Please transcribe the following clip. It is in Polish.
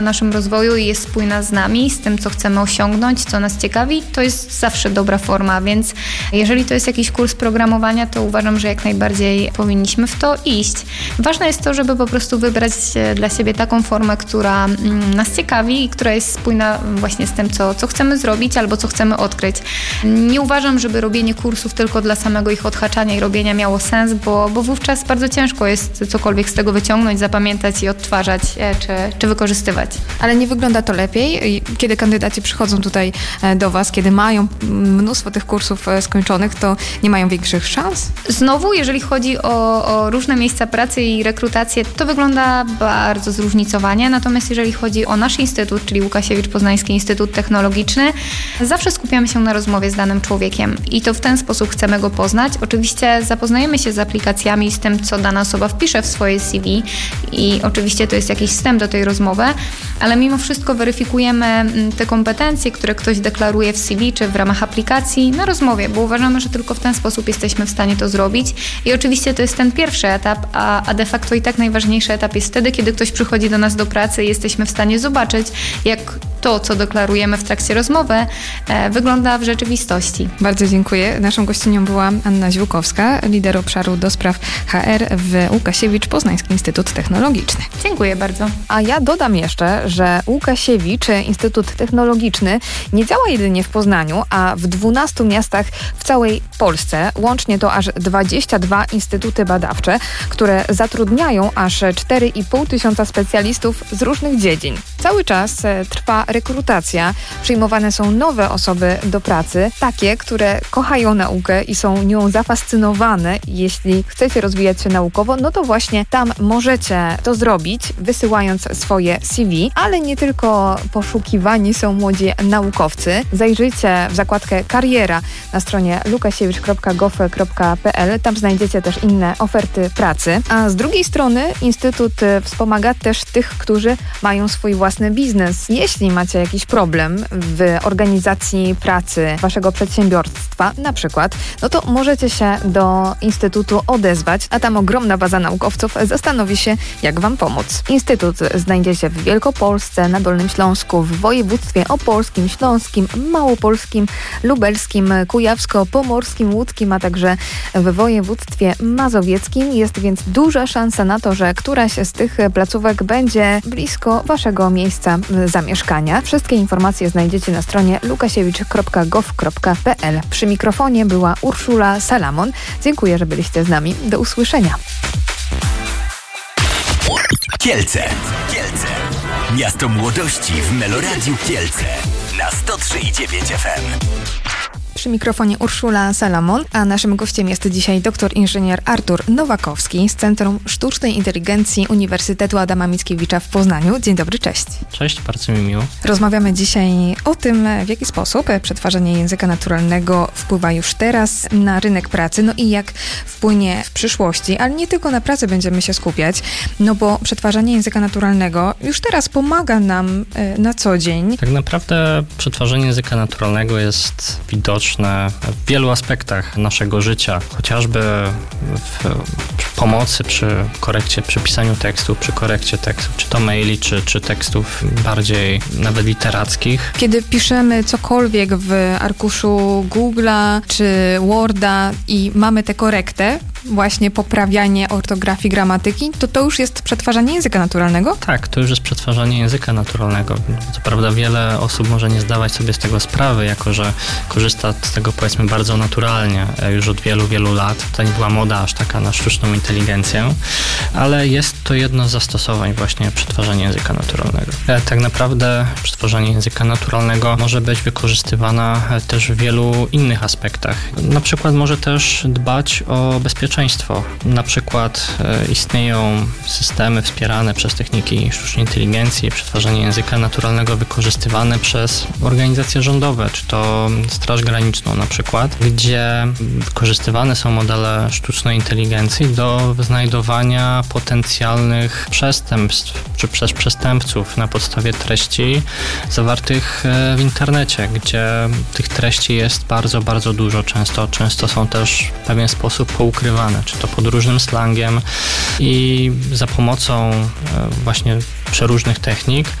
naszym rozwoju i jest spójna z nami, z tym, co chcemy osiągnąć, co nas ciekawi, to jest zawsze dobra forma, więc jeżeli to jest jakiś kurs programowania, to uważam, że jak najbardziej powinniśmy w to iść. Ważne jest to, żeby po prostu wybrać dla siebie taką formę, która nas ciekawi i która jest spójna właśnie z tym, co chcemy zrobić albo co chcemy odkryć. Nie uważam, żeby robienie kursów tylko dla samego ich odhaczania i robienia miało sens, bo wówczas bardzo ciężko jest cokolwiek z tego wyciągnąć, zapamiętać i odtwarzać czy wykorzystywać. Ale nie wygląda to lepiej, kiedy kandydaci przychodzą tutaj do Was, kiedy mają mnóstwo tych kursów skończonych, to nie mają większych szans? Znowu, jeżeli chodzi o różne miejsca pracy i rekrutację, to wygląda bardzo zróżnicowanie, natomiast jeżeli chodzi o nasz instytut, czyli Łukasiewicz Poznański Instytut Technologiczny, zawsze skupiamy się na rozmowie z danym człowiekiem i to w ten sposób chcemy go poznać. Oczywiście zapoznajemy się z aplikacjami, z tym, co dana osoba wpisze w swoje CV i oczywiście to jest jakiś wstęp do tej rozmowy, ale mimo wszystko weryfikujemy te kompetencje, które ktoś deklaruje w CV czy w ramach aplikacji na rozmowie, bo uważamy, że tylko w ten sposób jesteśmy w stanie to zrobić i oczywiście to jest ten pierwszy etap, a de facto i tak najważniejszy etap jest wtedy, kiedy ktoś przychodzi do nas do pracy i jesteśmy w stanie zobaczyć, jak to, co deklarujemy w trakcie rozmowy, wygląda w rzeczywistości. Bardzo dziękuję. Naszą gościnią była Anna Ziółkowska, lider obszaru do spraw HR w Łukasiewicz Poznański Instytut Technologiczny. Dziękuję bardzo. A ja dodam jeszcze, że Łukasiewicz Instytut Technologiczny nie działa jedynie w Poznaniu, a w 12 miastach w całej Polsce. Łącznie to aż 22 instytuty badawcze, które zatrudniają aż 4,5 tysiąca specjalistów z różnych dziedzin. Cały czas trwa rekrutacja. Przyjmowane są nowe osoby do pracy, takie, które kochają naukę i są nią zafascynowane. Jeśli chcecie rozwijać się naukowo, no to właśnie tam możecie to zrobić, wysyłając swoje CV, ale nie tylko poszukiwani są młodzi naukowcy. Zajrzyjcie w zakładkę Kariera na stronie lukasiewicz.gov.pl. Tam znajdziecie też inne oferty pracy. A z drugiej strony Instytut wspomaga też tych, którzy mają swój własny biznes. Jeśli macie jakiś problem w organizacji pracy waszego przedsiębiorstwa na przykład, no to możecie się do Instytutu odezwać, a tam ogromna baza naukowców zastanowi się, jak wam pomóc. Instytut znajdzie się w Wielkopolsce, na Dolnym Śląsku, w województwie opolskim, śląskim, małopolskim, lubelskim, kujawsko-pomorskim, łódzkim, a także w województwie mazowieckim. Jest więc duża szansa na to, że któraś z tych placówek będzie blisko waszego miejsca zamieszkania. Wszystkie informacje znajdziecie na stronie lukasiewicz.gov.pl. Przy mikrofonie była Urszula Salamon. Dziękuję, że byliście z nami. Do usłyszenia. Kielce. Miasto młodości w Meloradiu Kielce na 103,9 FM. Przy mikrofonie Urszula Salamon, a naszym gościem jest dzisiaj doktor inżynier Artur Nowakowski z Centrum Sztucznej Inteligencji Uniwersytetu Adama Mickiewicza w Poznaniu. Dzień dobry, cześć. Cześć, bardzo mi miło. Rozmawiamy dzisiaj o tym, w jaki sposób przetwarzanie języka naturalnego wpływa już teraz na rynek pracy, no i jak wpłynie w przyszłości, ale nie tylko na pracę będziemy się skupiać, no bo przetwarzanie języka naturalnego już teraz pomaga nam na co dzień. Tak naprawdę przetwarzanie języka naturalnego jest widoczne w wielu aspektach naszego życia, chociażby w pomocy przy korekcie, przy pisaniu tekstów, przy korekcie tekstów, czy to maili, czy tekstów bardziej nawet literackich. Kiedy piszemy cokolwiek w arkuszu Google'a czy Worda i mamy tę korektę, właśnie poprawianie ortografii, gramatyki, to już jest przetwarzanie języka naturalnego? Tak, to już jest przetwarzanie języka naturalnego. Co prawda wiele osób może nie zdawać sobie z tego sprawy, jako że korzysta z tego, powiedzmy, bardzo naturalnie już od wielu, wielu lat. To nie była moda aż taka na sztuczną inteligencję, ale jest to jedno z zastosowań właśnie przetwarzania języka naturalnego. Tak naprawdę przetwarzanie języka naturalnego może być wykorzystywane też w wielu innych aspektach. Na przykład może też dbać o bezpieczeństwo. Na przykład istnieją systemy wspierane przez techniki sztucznej inteligencji, przetwarzanie języka naturalnego wykorzystywane przez organizacje rządowe, czy to Straż Graniczną na przykład, gdzie wykorzystywane są modele sztucznej inteligencji do znajdowania potencjalnych przestępstw, czy przez przestępców na podstawie treści zawartych w internecie, gdzie tych treści jest bardzo, bardzo dużo. Często są też w pewien sposób poukrywane, czy to pod różnym slangiem i za pomocą właśnie przeróżnych technik